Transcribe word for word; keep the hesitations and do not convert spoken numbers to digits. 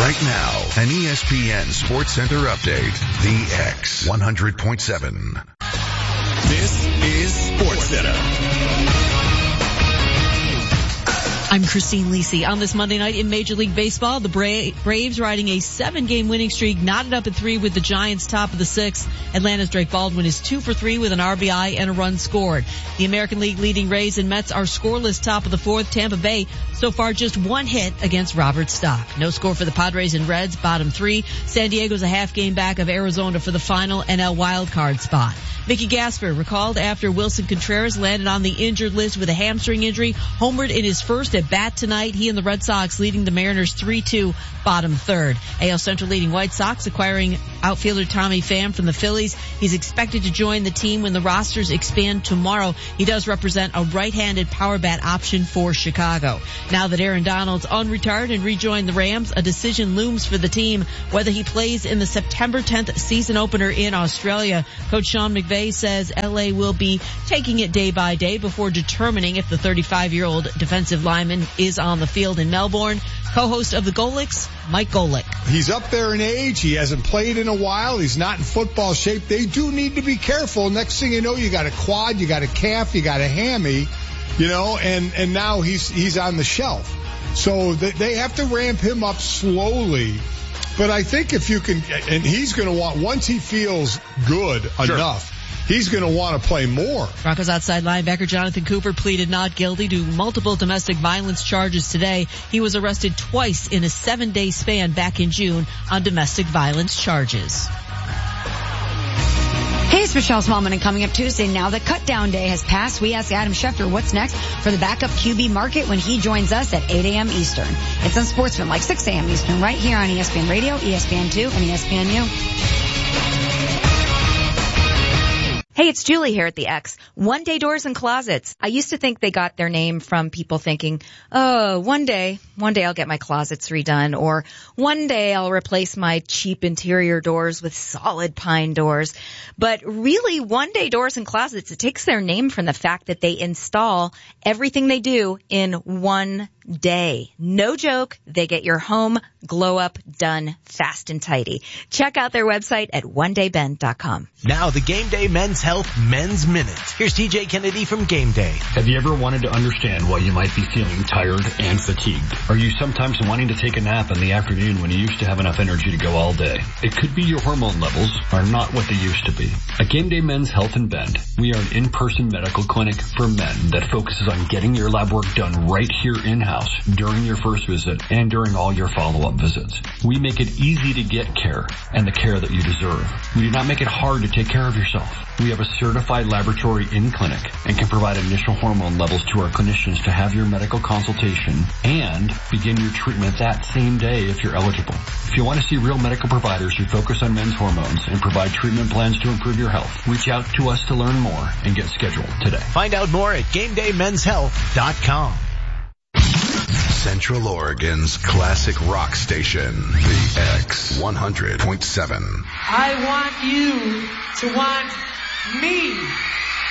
Right now, an E S P N Sports Center update. The X one hundred point seven. This is Sports Center. I'm Christine Lisi. On this Monday night in Major League Baseball, the Bra- Braves riding a seven-game winning streak, knotted up at three with the Giants top of the sixth. Atlanta's Drake Baldwin is two for three with an R B I and a run scored. The American League leading Rays and Mets are scoreless top of the fourth. Tampa Bay so far just one hit against Robert Stock. No score for the Padres and Reds, bottom three. San Diego's a half game back of Arizona for the final N L wildcard spot. Mickey Gasper recalled after Wilson Contreras landed on the injured list with a hamstring injury, homered in his first at bat tonight. He and the Red Sox leading the Mariners three two, bottom third. A L Central leading White Sox acquiring outfielder Tommy Pham from the Phillies. He's expected to join the team when the rosters expand tomorrow. He does represent a right-handed power bat option for Chicago. Now that Aaron Donald's unretired and rejoined the Rams, a decision looms for the team whether he plays in the September tenth season opener in Australia. Coach Sean McVay says L A will be taking it day by day before determining if the thirty-five-year-old defensive lineman is on the field in Melbourne. Co-host of the Golics, Mike Golick. He's up there in age. He hasn't played in a while. He's not in football shape. They do need to be careful. Next thing you know, you got a quad, you got a calf, you got a hammy, you know, and, and now he's, he's on the shelf. So they, they have to ramp him up slowly. But I think if you can, and he's going to want, once he feels good sure. enough, he's going to want to play more. Broncos outside linebacker Jonathan Cooper pleaded not guilty to multiple domestic violence charges today. He was arrested twice in a seven-day span back in June on domestic violence charges. Hey, it's Michelle Smallman, and coming up Tuesday, now that cut down day has passed, we ask Adam Schefter what's next for the backup Q B market when he joins us at eight a.m. Eastern. It's on Sportsman, like six a.m. Eastern, right here on E S P N Radio, E S P N two, and E S P N U. Hey, it's Julie here at the X. One Day Doors and Closets. I used to think they got their name from people thinking, oh, one day, one day I'll get my closets redone, or one day I'll replace my cheap interior doors with solid pine doors. But really, One Day Doors and Closets, it takes their name from the fact that they install everything they do in one day. No joke, they get your home glow up done fast and tidy. Check out their website at one day ben dot com. Now the Game Day Men's Health Men's Minute. Here's T J Kennedy from Game Day. Have you ever wanted to understand why you might be feeling tired and fatigued? Are you sometimes wanting to take a nap in the afternoon when you used to have enough energy to go all day? It could be your hormone levels are not what they used to be. At Game Day Men's Health in Bend, we are an in-person medical clinic for men that focuses on getting your lab work done right here in-house during your first visit and during all your follow-up visits. We make it easy to get care and the care that you deserve. We do not make it hard to take care of yourself. We have a certified laboratory in clinic and can provide initial hormone levels to our clinicians to have your medical consultation and begin your treatment that same day if you're eligible. If you want to see real medical providers who focus on men's hormones and provide treatment plans to improve your health, reach out to us to learn more and get scheduled today. Find out more at game day men's health dot com. Central Oregon's classic rock station, the X one hundred point seven. I want you to want me.